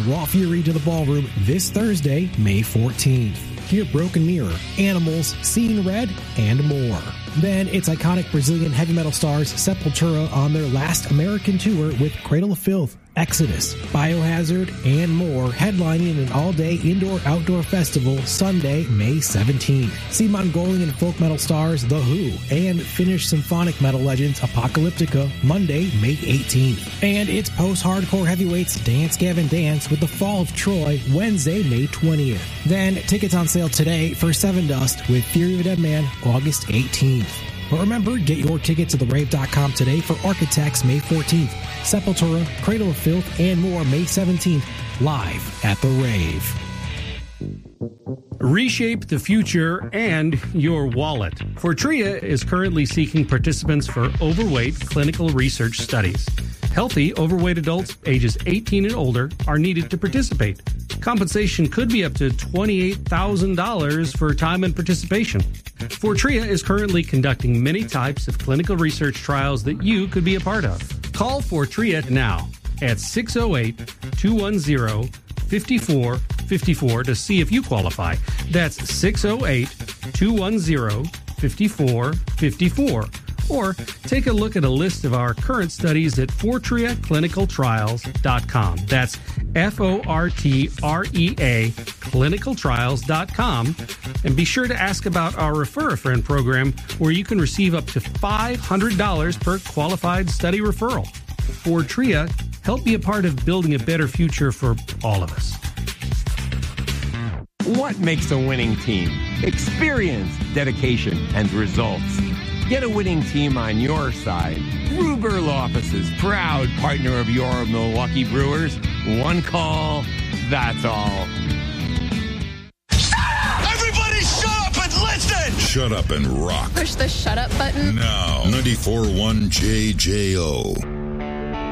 Raw Fury to the Ballroom this Thursday, May 14th. Hear Broken Mirror, Animals, Seeing Red, and more. Then it's iconic Brazilian heavy metal stars Sepultura on their last American tour with Cradle of Filth, Exodus, Biohazard, and more, headlining an all-day indoor-outdoor festival Sunday, May 17th. See Mongolian folk metal stars The Who and Finnish symphonic metal legends Apocalyptica Monday, May 18th. And it's post-hardcore heavyweights Dance Gavin Dance with the Fall of Troy Wednesday, May 20th. Then tickets on sale today for Seven Dust with Theory of a Dead Man August 18th. But remember, get your tickets at therave.com today for Architects May 14th, Sepultura, Cradle of Filth, and more May 17th, live at The Rave. Reshape the future and your wallet. Fortrea is currently seeking participants for overweight clinical research studies. Healthy, overweight adults ages 18 and older are needed to participate. Compensation could be up to $28,000 for time and participation. Fortrea is currently conducting many types of clinical research trials that you could be a part of. Call Fortrea now at 608-210-5454 to see if you qualify. That's 608-210-5454. Or take a look at a list of our current studies at FortreaClinicalTrials.com. That's FORTREA clinicaltrials.com. And be sure to ask about our Refer a Friend program, where you can receive up to $500 per qualified study referral. Fortrea, help be a part of building a better future for all of us. What makes a winning team? Experience, dedication, and results. Get a winning team on your side. Ruger Law Offices, proud partner of your Milwaukee Brewers. One call, that's all. Everybody shut up and listen! Shut up and rock. Push the shut up button. Now, 94.1 JJO.